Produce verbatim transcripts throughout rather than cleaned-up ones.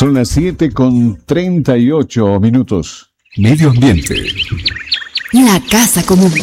Son las siete con treinta y ocho minutos. Medio ambiente. La casa común.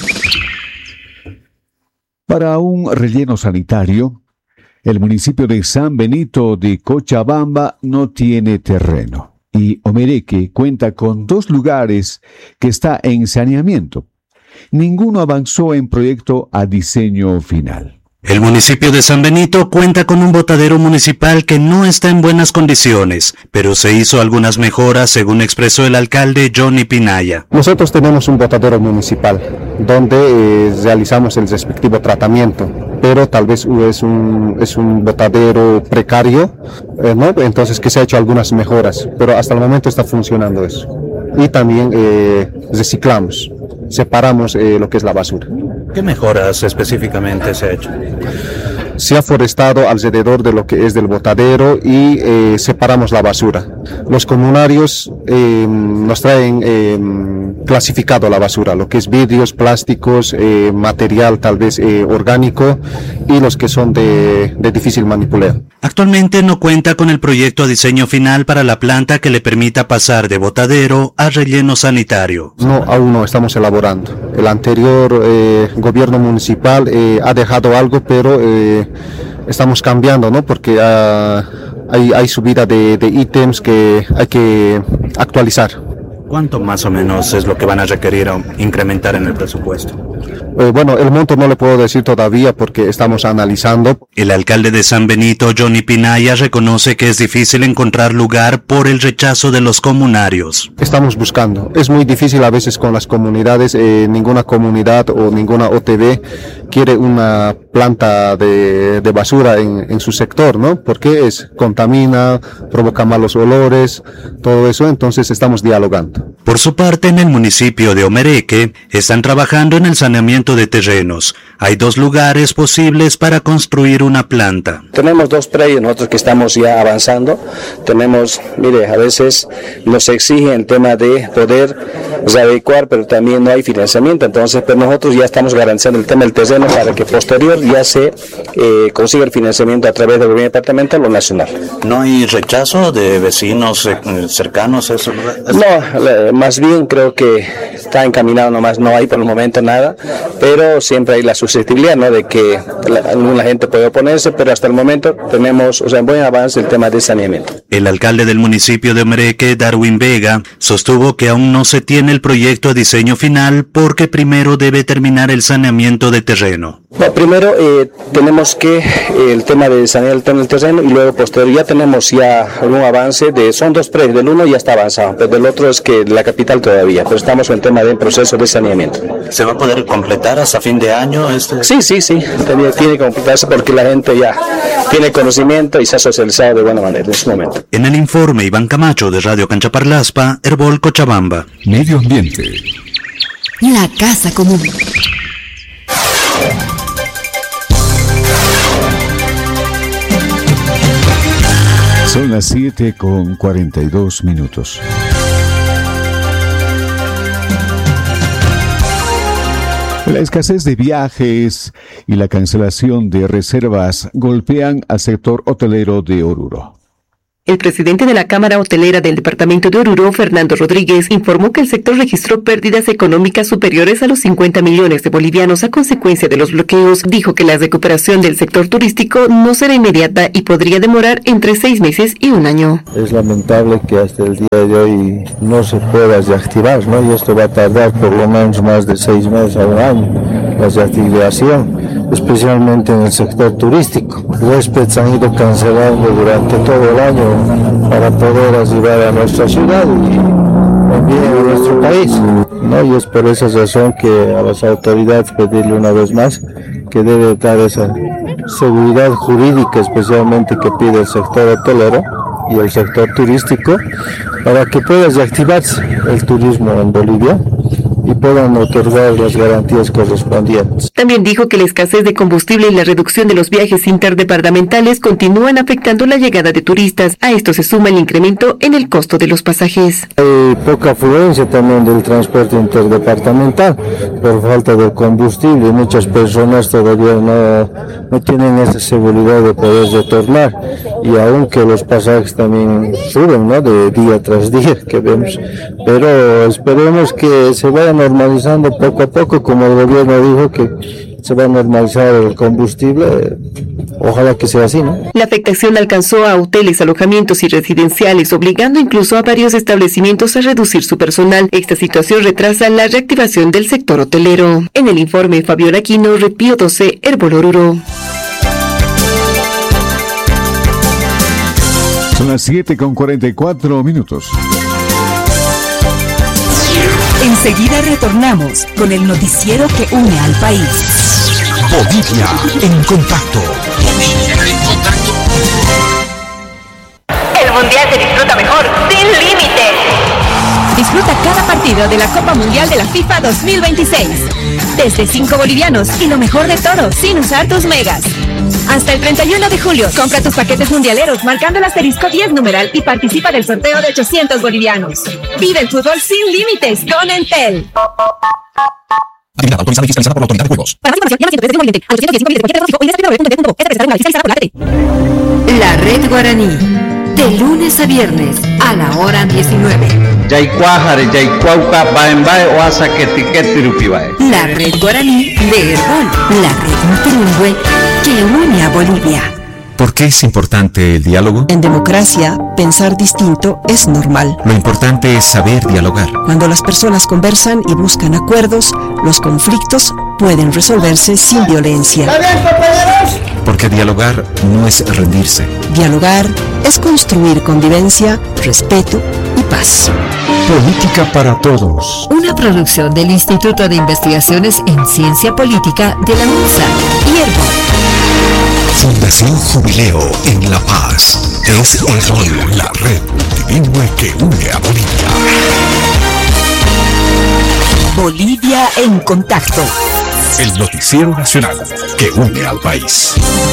Para un relleno sanitario, el municipio de San Benito de Cochabamba no tiene terreno y Omereque cuenta con dos lugares que está en saneamiento. Ninguno avanzó en proyecto a diseño final. El municipio de San Benito cuenta con un botadero municipal que no está en buenas condiciones, pero se hizo algunas mejoras, según expresó el alcalde Johnny Pinaya. Nosotros tenemos un botadero municipal donde eh, realizamos el respectivo tratamiento, pero tal vez es un, es un botadero precario, eh, ¿no? Entonces que se ha hecho algunas mejoras, pero hasta el momento está funcionando eso. Y también eh, reciclamos, separamos eh, lo que es la basura. ¿Qué mejoras específicamente se ha hecho? Se ha forestado alrededor de lo que es del botadero y eh, separamos la basura. Los comunarios eh, nos traen eh, clasificado la basura, lo que es vidrios, plásticos, eh, material tal vez eh, orgánico y los que son de, de difícil manipuleo. Actualmente no cuenta con el proyecto a diseño final para la planta que le permita pasar de botadero a relleno sanitario. No, aún no estamos elaborando. El anterior eh, gobierno municipal eh, ha dejado algo, pero eh, estamos cambiando, ¿no? Porque uh, hay, hay subida de, de ítems que hay que actualizar. ¿Cuánto más o menos es lo que van a requerir o incrementar en el presupuesto? Eh, bueno, el monto no le puedo decir todavía porque estamos analizando. El alcalde de San Benito, Johnny Pinaya, reconoce que es difícil encontrar lugar por el rechazo de los comunarios. Estamos buscando. Es muy difícil a veces con las comunidades. Eh, ninguna comunidad o ninguna O T B quiere una planta de, de basura en, en su sector, ¿no? Porque es contamina, provoca malos olores, todo eso. Entonces estamos dialogando. Por su parte, en el municipio de Omereque están trabajando en el saneamiento de terrenos. Hay dos lugares posibles para construir una planta. Tenemos dos predios nosotros que estamos ya avanzando. Tenemos, mire, a veces nos exigen el tema de poder readecuar, pero también no hay financiamiento. Entonces, pues nosotros ya estamos garantizando el tema del terreno para que posterior ya se eh, consiga el financiamiento a través del gobierno departamental o nacional. ¿No hay rechazo de vecinos eh, cercanos a eso? No, más bien creo que está encaminado nomás, no hay por el momento nada, pero siempre hay la susceptibilidad, ¿no?, de que la, alguna gente puede oponerse, pero hasta el momento tenemos, o sea, en buen avance el tema de saneamiento. El alcalde del municipio de Omereque, Darwin Vega, sostuvo que aún no se tiene el proyecto a diseño final porque primero debe terminar el saneamiento de terreno. No, primero eh, tenemos que eh, el tema de sanear el tema del terreno y luego posterior ya tenemos ya algún avance de, son dos predios, del uno ya está avanzado, pero del otro es que la capital todavía, pero estamos en el tema del proceso de saneamiento. ¿Se va a poder completar hasta fin de año? Este... Sí, sí, sí, tiene, tiene que completarse porque la gente ya tiene conocimiento y se ha socializado de buena manera en este momento. En el informe, Iván Camacho de Radio Canchaparlaspa, Herbol, Cochabamba. Medio ambiente. La casa común. Son las siete con cuarenta y dos minutos. La escasez de viajes y la cancelación de reservas golpean al sector hotelero de Oruro. El presidente de la Cámara Hotelera del departamento de Oruro, Fernando Rodríguez, informó que el sector registró pérdidas económicas superiores a los cincuenta millones de bolivianos a consecuencia de los bloqueos. Dijo que la recuperación del sector turístico no será inmediata y podría demorar entre seis meses y un año. Es lamentable que hasta el día de hoy no se pueda reactivar, ¿no? Y esto va a tardar por lo menos más de seis meses a un año, la reactivación, especialmente en el sector turístico. Huéspedes han ido cancelando durante todo el año para poder ayudar a nuestra ciudad y también a nuestro país, ¿no? Y es por esa razón que a las autoridades pedirle una vez más que debe dar esa seguridad jurídica, especialmente que pide el sector hotelero y el sector turístico, para que pueda reactivarse el turismo en Bolivia y puedan otorgar las garantías correspondientes. También dijo que la escasez de combustible y la reducción de los viajes interdepartamentales continúan afectando la llegada de turistas. A esto se suma el incremento en el costo de los pasajes. Hay poca afluencia también del transporte interdepartamental por falta de combustible. Muchas personas todavía no, no tienen esa seguridad de poder retornar, y aunque los pasajes también suben, ¿no?, de día tras día que vemos, pero esperemos que se vaya normalizando poco a poco, como el gobierno dijo que se va a normalizar el combustible. Ojalá que sea así, ¿no? La afectación alcanzó a hoteles, alojamientos y residenciales, obligando incluso a varios establecimientos a reducir su personal. Esta situación retrasa la reactivación del sector hotelero. En el informe, Fabiola Aquino, Red Pío doce, Herbol Oruro. Son las siete con cuarenta y cuatro minutos. Enseguida retornamos con el noticiero que une al país. Bolivia en contacto. Bolivia en contacto. El Mundial se disfruta mejor, sin límites. Disfruta cada partido de la Copa Mundial de la FIFA dos mil veintiséis. Desde cinco bolivianos y lo mejor de todo, sin usar tus megas. Hasta el treinta y uno de julio, compra tus paquetes mundialeros marcando el asterisco diez numeral y participa del sorteo de ochocientos bolivianos. Vive el fútbol sin límites con Entel. Habilidad autorizada y fiscalizada por la Autoridad de Juegos. Para más información, llama ciento trece al ochocientos diez billetes de cualquier tráfico o ingresa a w w w punto esta presentación fiscalizada por la A T. La Red Guaraní, de lunes a viernes a la hora diecinueve. La Red Guaraní de Herbol, la red multilingüe que une a Bolivia. ¿Por qué es importante el diálogo? En democracia, pensar distinto es normal. Lo importante es saber dialogar. Cuando las personas conversan y buscan acuerdos, los conflictos pueden resolverse sin violencia. Porque dialogar no es rendirse. Dialogar es construir convivencia, respeto y paz. Política para todos. Una producción del Instituto de Investigaciones en Ciencia Política de la UNSA y Herbol. Fundación Jubileo en La Paz. Es Herbol, la red multilingüe que une a Bolivia. Bolivia en contacto. El noticiero nacional que une al país.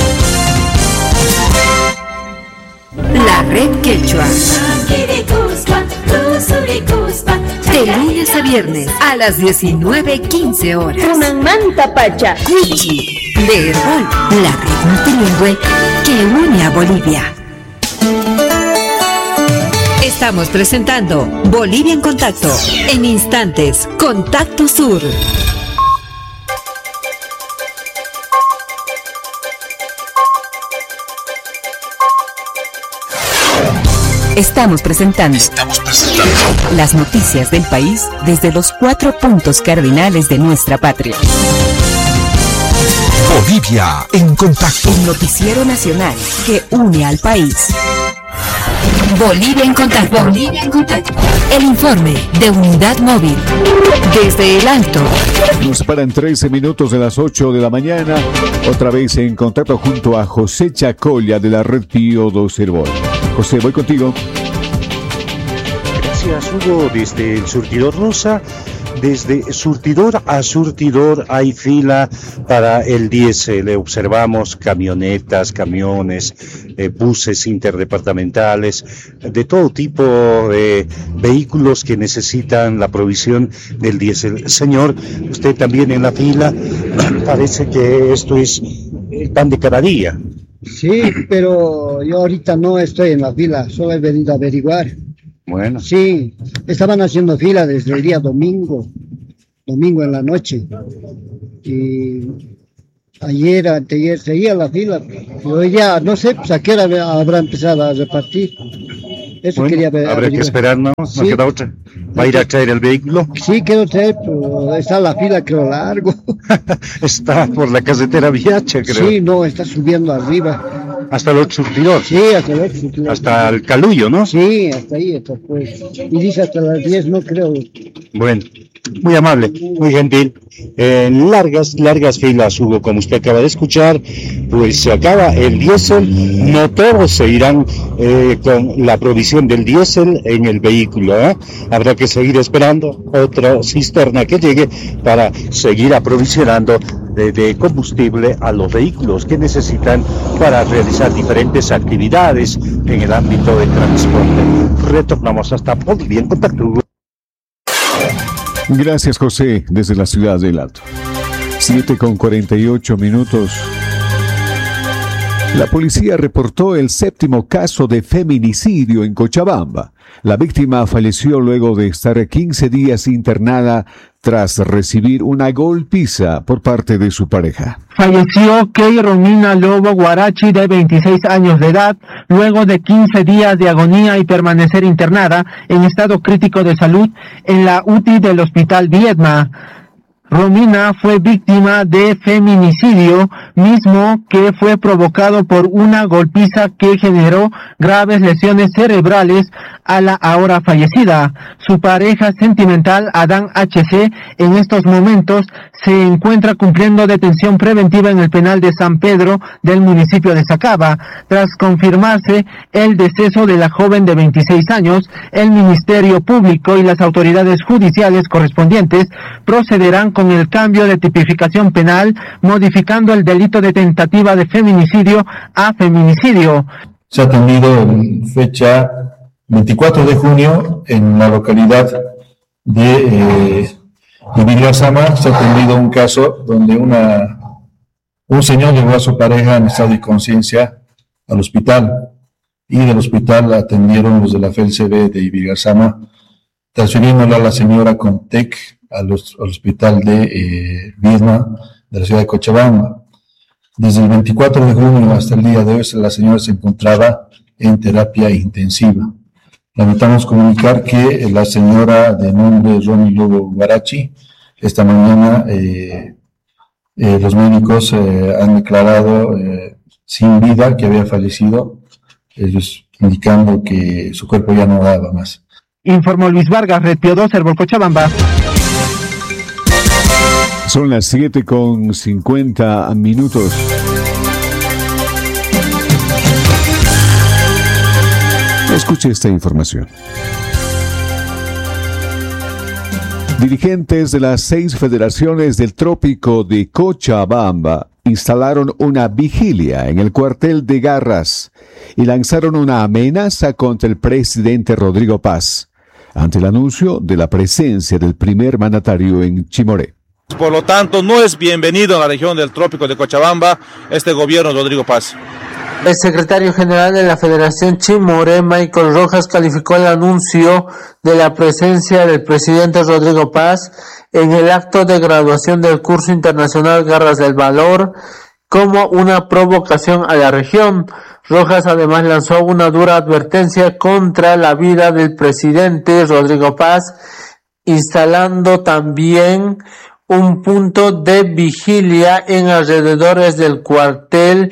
La red quechua. De lunes a viernes a las diecinueve quince horas. Una manta pacha. Cuichi de Herbol, la red multilingüe que une a Bolivia. Estamos presentando Bolivia en contacto. En instantes, Contacto Sur. Estamos presentando, Estamos presentando las noticias del país desde los cuatro puntos cardinales de nuestra patria. Bolivia en contacto. El noticiero nacional que une al país. Bolivia en contacto. Bolivia en contacto. El informe de Unidad Móvil. Desde el Alto. Nos separan trece minutos de las ocho de la mañana. Otra vez en contacto junto a José Chacolla de la Red Pío doce Herbol. José, voy contigo. Gracias, Hugo. Desde el surtidor Rosa, desde surtidor a surtidor hay fila para el diésel. Observamos camionetas, camiones, eh, buses interdepartamentales, de todo tipo de vehículos que necesitan la provisión del diésel. Señor, usted también en la fila, parece que esto es el pan de cada día. Sí, pero yo ahorita no estoy en la fila, solo he venido a averiguar. Bueno. Sí, estaban haciendo fila desde el día domingo, domingo en la noche. Y ayer, anteayer, seguía la fila. Y hoy ya, no sé, pues a qué hora habrá empezado a repartir. Eso bueno, quería ver. Habrá averiguar. Que esperar, ¿no? No Sí. queda otra. ¿Va a ir a traer el vehículo? Sí, quiero traer, pero está la fila, creo, largo. Está por la carretera Viacha, creo. Sí, no, está subiendo arriba. Hasta el otro surtidor. Sí, hasta el otro surtidor. Hasta el Calullo, ¿no? Sí, hasta ahí, hasta pues. Y dice hasta las diez, no creo. Bueno, Muy amable, muy gentil. Eh, largas, largas filas, Hugo, como usted acaba de escuchar, pues se acaba el diésel, no todos se irán eh, con la provisión del diésel en el vehículo, ¿eh? Habrá que seguir esperando otra cisterna que llegue para seguir aprovisionando de, de combustible a los vehículos que necesitan para realizar diferentes actividades en el ámbito del transporte. Retornamos hasta Bolivia en contacto. Gracias, José, desde la ciudad del Alto. siete con cuarenta y ocho minutos. La policía reportó el séptimo caso de feminicidio en Cochabamba. La víctima falleció luego de estar quince días internada tras recibir una golpiza por parte de su pareja. Falleció Key Romina Lobo Guarachi, de veintiséis años de edad, luego de quince días de agonía y permanecer internada en estado crítico de salud en la U T I del Hospital Viedma. Romina fue víctima de feminicidio, mismo que fue provocado por una golpiza que generó graves lesiones cerebrales a la ahora fallecida. Su pareja sentimental, Adán H C, en estos momentos se encuentra cumpliendo detención preventiva en el penal de San Pedro del municipio de Sacaba. Tras confirmarse el deceso de la joven de veintiséis años, el Ministerio Público y las autoridades judiciales correspondientes procederán con el cambio de tipificación penal, modificando el delito de tentativa de feminicidio a feminicidio. Se ha atendido en fecha veinticuatro de junio en la localidad de eh, Villasamar. Se ha atendido un caso donde una un señor llevó a su pareja en estado de inconsciencia al hospital, y del hospital la atendieron los de la F E L C B de Villasamar, transfiriéndola a la señora con T E C al, al hospital de eh, Viedma, de la ciudad de Cochabamba. Desde el veinticuatro de junio hasta el día de hoy, la señora se encontraba en terapia intensiva. Lamentamos comunicar que la señora de nombre Ronnie Lobo Guarachi, esta mañana eh, eh, los médicos eh, han declarado eh, sin vida, que había fallecido, ellos indicando que su cuerpo ya no daba más. Informó Luis Vargas, Red Pio dos, Herbol Cochabamba. Son las siete con cincuenta minutos. Escuche esta información. Dirigentes de las seis federaciones del trópico de Cochabamba instalaron una vigilia en el cuartel de Garras y lanzaron una amenaza contra el presidente Rodrigo Paz ante el anuncio de la presencia del primer mandatario en Chimoré. Por lo tanto, no es bienvenido en la región del trópico de Cochabamba este gobierno de Rodrigo Paz. El secretario general de la Federación Chimoré, Michael Rojas, calificó el anuncio de la presencia del presidente Rodrigo Paz en el acto de graduación del curso internacional Garras del Valor como una provocación a la región. Rojas además lanzó una dura advertencia contra la vida del presidente Rodrigo Paz, instalando también un punto de vigilia en alrededores del cuartel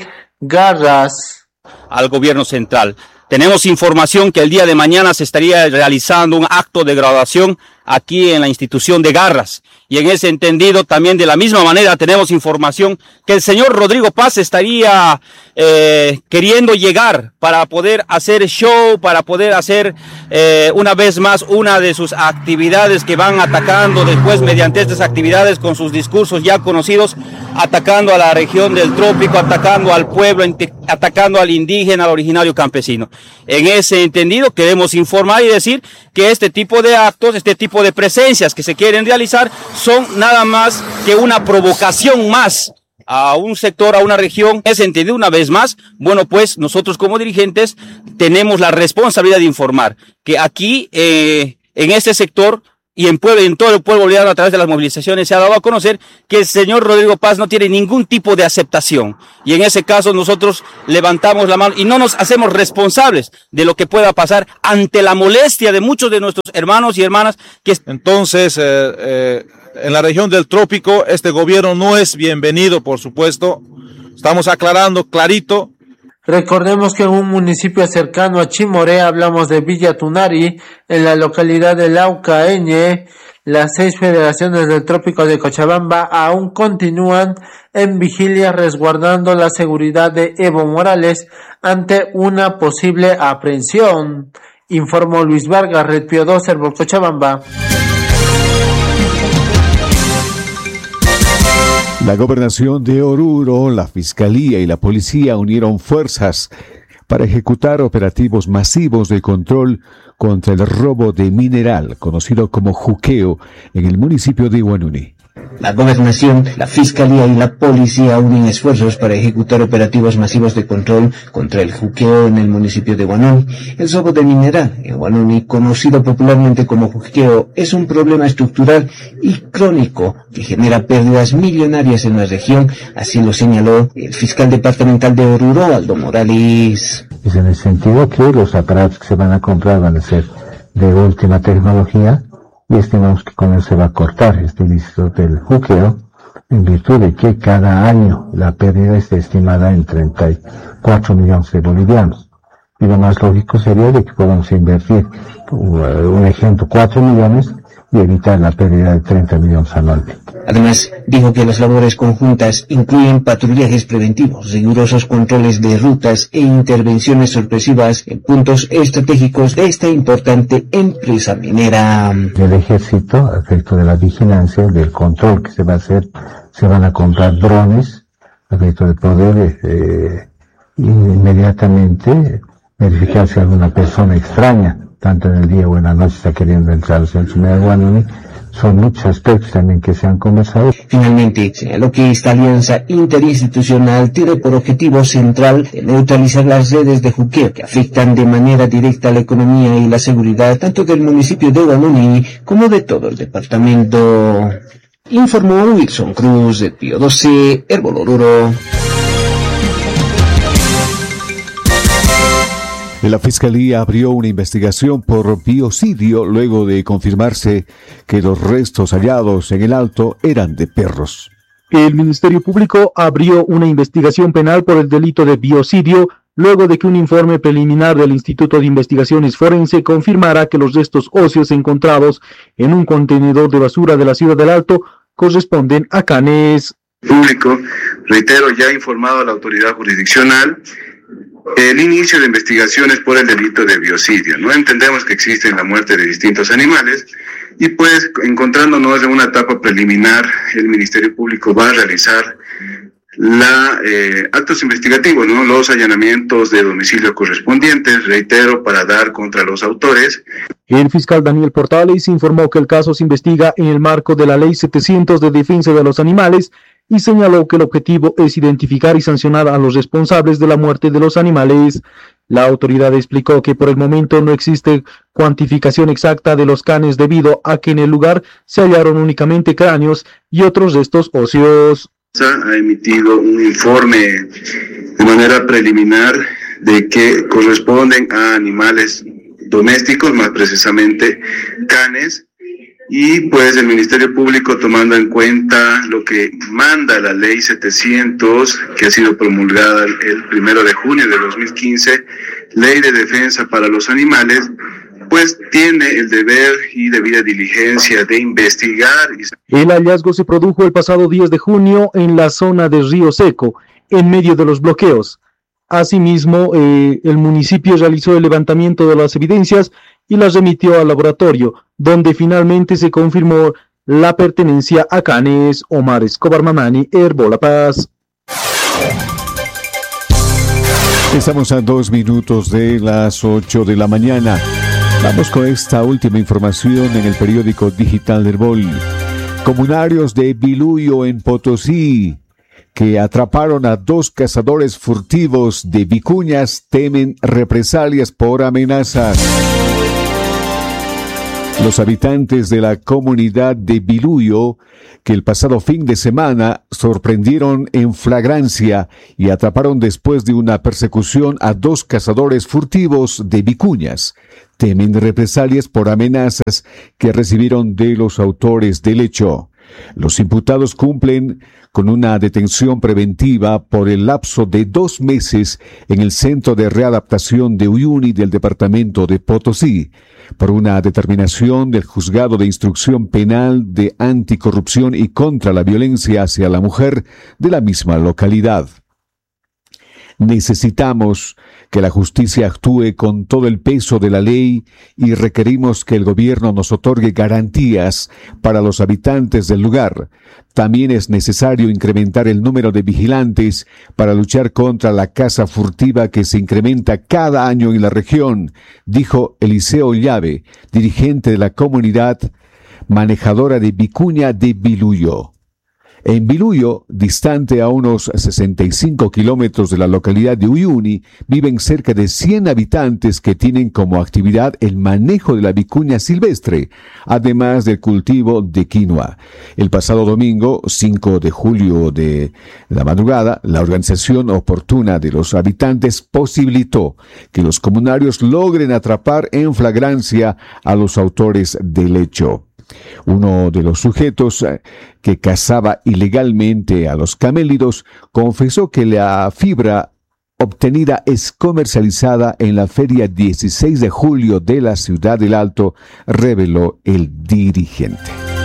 Garras. Al gobierno central. Tenemos información que el día de mañana se estaría realizando un acto de graduación aquí en la institución de Garras. Y en ese entendido, también de la misma manera, tenemos información que el señor Rodrigo Paz estaría eh, queriendo llegar para poder hacer show, para poder hacer eh, una vez más una de sus actividades que van atacando después mediante estas actividades con sus discursos ya conocidos, atacando a la región del trópico, atacando al pueblo, atacando al indígena, al originario campesino. En ese entendido, queremos informar y decir que este tipo de actos, este tipo de presencias que se quieren realizar son nada más que una provocación más a un sector, a una región. En ese entendido, una vez más, bueno, pues nosotros como dirigentes tenemos la responsabilidad de informar que aquí, eh, en este sector, y en, pueblo, en todo el pueblo boliviano a través de las movilizaciones se ha dado a conocer que el señor Rodrigo Paz no tiene ningún tipo de aceptación. Y en ese caso nosotros levantamos la mano y no nos hacemos responsables de lo que pueda pasar ante la molestia de muchos de nuestros hermanos y hermanas. Que... Entonces, eh, eh, en la región del trópico este gobierno no es bienvenido, por supuesto. Estamos aclarando clarito. Recordemos que en un municipio cercano a Chimoré, hablamos de Villa Tunari, en la localidad de Laucaeñe, Las seis federaciones del trópico de Cochabamba aún continúan en vigilia resguardando la seguridad de Evo Morales ante una posible aprehensión, informó Luis Vargas, Red Pío dos, Herbol Cochabamba. La gobernación de Oruro, la fiscalía y la policía unieron fuerzas para ejecutar operativos masivos de control contra el robo de mineral, conocido como juqueo, en el municipio de Huanuni. La gobernación, la fiscalía y la policía unen esfuerzos para ejecutar operativos masivos de control contra el juqueo en el municipio de Huanuni. El robo de mineral en Huanuni, conocido popularmente como juqueo, es un problema estructural y crónico que genera pérdidas millonarias en la región, así lo señaló el fiscal departamental de Oruro, Aldo Morales. Es en el sentido que los aparatos que se van a comprar van a ser de última tecnología, y estimamos que con eso se va a cortar este ilícito del juqueo, en virtud de que cada año la pérdida está estimada en treinta y cuatro millones de bolivianos. Y lo más lógico sería de que podamos invertir, un ejemplo, cuatro millones y evitar la pérdida de treinta millones anualmente. Además, dijo que las labores conjuntas incluyen patrullajes preventivos, rigurosos controles de rutas e intervenciones sorpresivas en puntos estratégicos de esta importante empresa minera. El ejército, a efecto de la vigilancia, del control que se va a hacer, se van a comprar drones, a efecto de poder eh, inmediatamente verificar si alguna persona extraña, tanto en el día o en la noche, está queriendo entrar al centro de Huanuni. Son muchos aspectos también que se han conversado. Finalmente, señaló que esta alianza interinstitucional tiene por objetivo central de neutralizar las redes de juqueo que afectan de manera directa a la economía y la seguridad tanto del municipio de Huanuni como de todo el departamento. Informó Wilson Cruz, de Pío doce, Herbol Oruro. La Fiscalía abrió una investigación por biocidio luego de confirmarse que los restos hallados en el Alto eran de perros. El Ministerio Público abrió una investigación penal por el delito de biocidio luego de que un informe preliminar del Instituto de Investigaciones Forense confirmara que los restos óseos encontrados en un contenedor de basura de la ciudad del Alto corresponden a canes. Público, reitero, ya ha informado a la autoridad jurisdiccional el inicio de investigaciones por el delito de biocidio. No entendemos que existe la muerte de distintos animales y pues encontrándonos en una etapa preliminar, el Ministerio Público va a realizar la eh, actos investigativos, ¿no? Los allanamientos de domicilio correspondientes, reitero, para dar contra los autores. El fiscal Daniel Portales informó que el caso se investiga en el marco de la Ley setecientos de Defensa de los Animales y señaló que el objetivo es identificar y sancionar a los responsables de la muerte de los animales. La autoridad explicó que por el momento no existe cuantificación exacta de los canes debido a que en el lugar se hallaron únicamente cráneos y otros restos óseos. Ha emitido un informe de manera preliminar de que corresponden a animales domésticos, más precisamente canes, y pues el Ministerio Público, tomando en cuenta lo que manda la Ley setecientos, que ha sido promulgada el primero de junio de dos mil quince, Ley de Defensa para los Animales, pues tiene el deber y debida diligencia de investigar. El hallazgo se produjo el pasado diez de junio en la zona de Río Seco, en medio de los bloqueos. Asimismo, eh, el municipio realizó el levantamiento de las evidencias y las remitió al laboratorio, donde finalmente se confirmó la pertenencia a canes. Omar Escobar Mamani, Herbol La Paz. Estamos a dos minutos de las ocho de la mañana. Vamos con esta última información en el periódico digital Herbol. Comunarios de Biluyo en Potosí, que atraparon a dos cazadores furtivos de vicuñas, temen represalias por amenazas. Los habitantes de la comunidad de Biluyo, que el pasado fin de semana sorprendieron en flagrancia y atraparon después de una persecución a dos cazadores furtivos de vicuñas, temen represalias por amenazas que recibieron de los autores del hecho. Los imputados cumplen con una detención preventiva por el lapso de dos meses en el Centro de Readaptación de Uyuni del departamento de Potosí, por una determinación del Juzgado de Instrucción Penal de Anticorrupción y contra la Violencia hacia la Mujer de la misma localidad. Necesitamos que la justicia actúe con todo el peso de la ley y requerimos que el gobierno nos otorgue garantías para los habitantes del lugar. También es necesario incrementar el número de vigilantes para luchar contra la caza furtiva que se incrementa cada año en la región, dijo Eliseo Llave, dirigente de la comunidad manejadora de vicuña de Biluyo. En Biluyo, distante a unos sesenta y cinco kilómetros de la localidad de Uyuni, viven cerca de cien habitantes que tienen como actividad el manejo de la vicuña silvestre, además del cultivo de quinoa. El pasado domingo, cinco de julio de la madrugada, la organización oportuna de los habitantes posibilitó que los comunarios logren atrapar en flagrancia a los autores del hecho. Uno de los sujetos que cazaba ilegalmente a los camélidos confesó que la fibra obtenida es comercializada en la feria dieciséis de julio de la Ciudad del Alto, reveló el dirigente.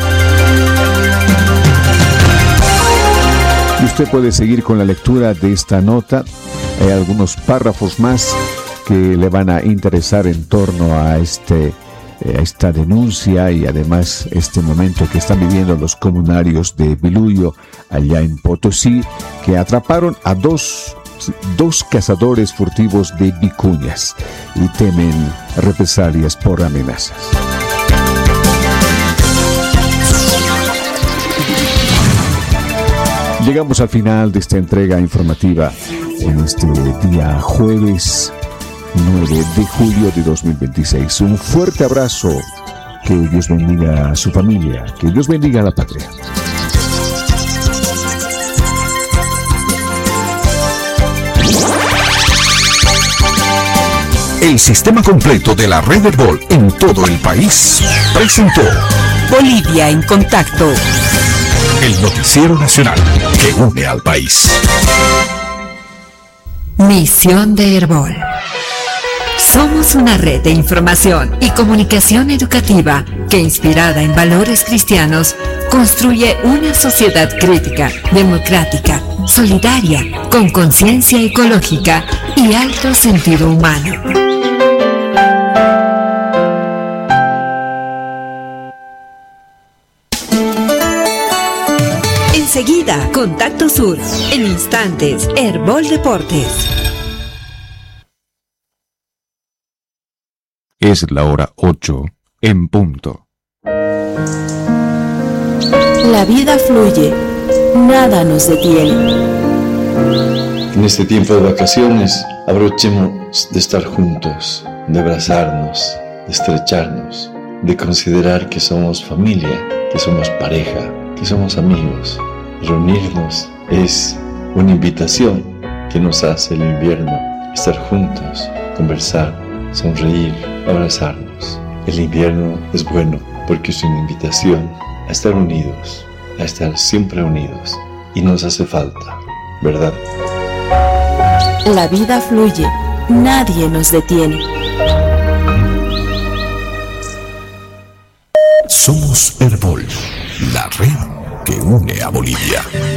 Y usted puede seguir con la lectura de esta nota. Hay algunos párrafos más que le van a interesar en torno a este esta denuncia y además este momento que están viviendo los comunarios de Biluyo allá en Potosí, que atraparon a dos, dos cazadores furtivos de vicuñas y temen represalias por amenazas. Llegamos al final de esta entrega informativa en este día jueves nueve de julio de dos mil veintiséis. Un fuerte abrazo. Que Dios bendiga a su familia. Que Dios bendiga a la patria. El sistema completo de la red Herbol en todo el país presentó Bolivia en Contacto, el noticiero nacional que une al país. Misión de Herbol. Somos una red de información y comunicación educativa que, inspirada en valores cristianos, construye una sociedad crítica, democrática, solidaria, con conciencia ecológica y alto sentido humano. Enseguida, Contacto Sur. En instantes, Herbol Deportes. Es la hora ocho en punto. La vida fluye, nada nos detiene. En este tiempo de vacaciones, aprovechemos de estar juntos, de abrazarnos, de estrecharnos, de considerar que somos familia, que somos pareja, que somos amigos. Reunirnos es una invitación que nos hace el invierno, estar juntos, conversar, sonreír, abrazarnos. El invierno es bueno porque es una invitación a estar unidos, a estar siempre unidos, y nos hace falta, ¿verdad? La vida fluye, nadie nos detiene. Somos Herbol, la red que une a Bolivia.